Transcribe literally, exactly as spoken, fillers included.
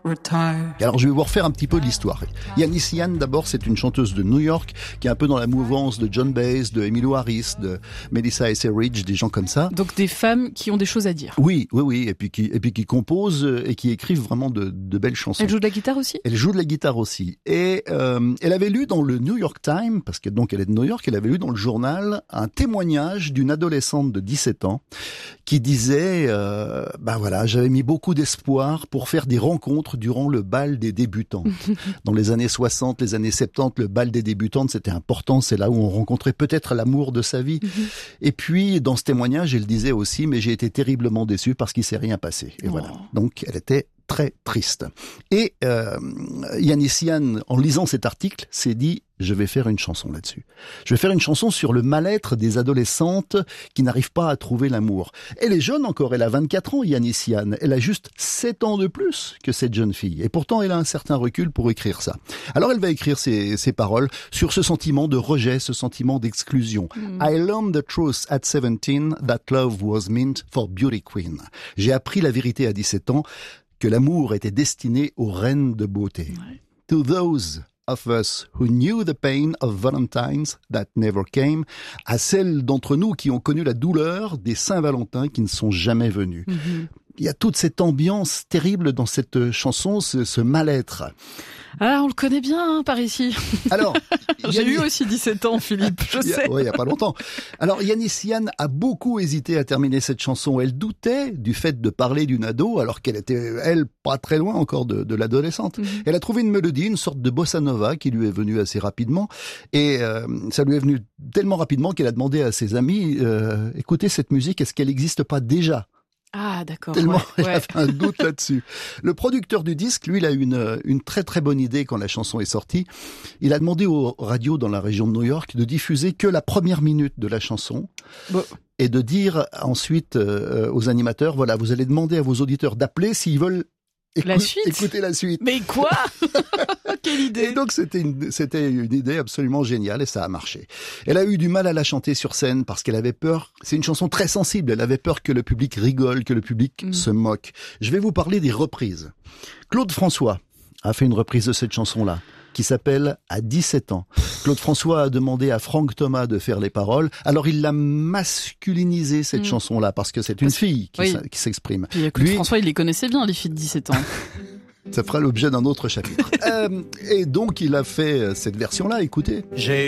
retire. Et alors je vais vous refaire un petit peu de l'histoire. Yanis Ian, d'abord, c'est une chanteuse de New York qui est un peu dans la mouvance de John Baez, de Emmylou Harris, de Melissa Etheridge, des gens comme ça. Donc des femmes qui ont des choses à dire. Oui, oui, oui, et puis qui, et puis qui composent et qui écrivent vraiment de, de belles chansons. Elle joue de la guitare aussi ? Elle joue de la guitare aussi. Et euh, elle avait lu dans le New York Times, parce que donc elle est de New York, elle avait lu dans le journal un témoignage d'une adolescente de dix-sept ans qui disait, euh, bah voilà, j'avais mis beaucoup d'espoir pour faire des rencontres durant le bal des débutantes. Dans les années soixante, les années soixante-dix, le bal des débutantes, c'était important, c'est là où on rencontrait peut-être l'amour de sa vie. Mm-hmm. Et puis, dans ce témoignage, elle disait aussi, mais j'ai été terriblement déçue parce qu'il s'est rien passé. Et oh. voilà. Donc, elle était très triste. Et euh, Yanis Ian, en lisant cet article, s'est dit, je vais faire une chanson là-dessus. Je vais faire une chanson sur le mal-être des adolescentes qui n'arrivent pas à trouver l'amour. Elle est jeune encore, elle a vingt-quatre ans, Yanis Ian. Elle a juste sept ans de plus que cette jeune fille. Et pourtant, elle a un certain recul pour écrire ça. Alors, elle va écrire ses, ses paroles sur ce sentiment de rejet, ce sentiment d'exclusion. Mm. I learned the truth at seventeen that love was meant for beauty queen. J'ai appris la vérité à dix-sept ans, que l'amour était destiné aux reines de beauté. Ouais. To those of us who knew the pain of Valentines that never came, à celles d'entre nous qui ont connu la douleur des Saint-Valentin qui ne sont jamais venus. Mm-hmm. Il y a toute cette ambiance terrible dans cette chanson, ce, ce mal-être. Ah, on le connaît bien, hein, par ici. Alors, j'ai Yannis... eu aussi dix-sept ans, Philippe, je il y a, sais. Oui, il n'y a pas longtemps. Alors, Yanis Ian a beaucoup hésité à terminer cette chanson. Elle doutait du fait de parler d'une ado, alors qu'elle était, elle, pas très loin encore de, de l'adolescente. Mm-hmm. Elle a trouvé une mélodie, une sorte de bossa nova qui lui est venue assez rapidement. Et euh, ça lui est venu tellement rapidement qu'elle a demandé à ses amis, euh, écoutez cette musique, est-ce qu'elle n'existe pas déjà ? Ah, d'accord. Tellement ouais, il ouais. avait un doute là-dessus. Le producteur du disque, lui, il a eu une, une très très bonne idée quand la chanson est sortie. Il a demandé aux radios dans la région de New York de diffuser que la première minute de la chanson. Bon. Et de dire ensuite euh, aux animateurs, voilà, vous allez demander à vos auditeurs d'appeler s'ils veulent écou- la suite. écouter la suite. Mais quoi? Quelle idée! Et donc c'était une, c'était une idée absolument géniale et ça a marché. Elle a eu du mal à la chanter sur scène parce qu'elle avait peur, c'est une chanson très sensible, elle avait peur que le public rigole, que le public mmh. se moque. Je vais vous parler des reprises. Claude François a fait une reprise de cette chanson-là, qui s'appelle « À dix-sept ans ». Claude François a demandé à Franck Thomas de faire les paroles. Alors, il l'a masculinisé, cette mmh. chanson-là, parce que c'est une fille qui, oui. qui s'exprime. Puis, Claude Lui, François, il les connaissait bien, les filles de dix-sept ans. Ça fera l'objet d'un autre chapitre. euh, et donc, il a fait cette version-là, écoutez. J'ai